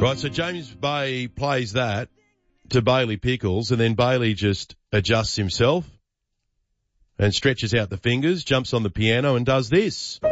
Right, so James Bay plays that to Bailey Pickles, and then Bailey just adjusts himself and stretches out the fingers, jumps on the piano and does this.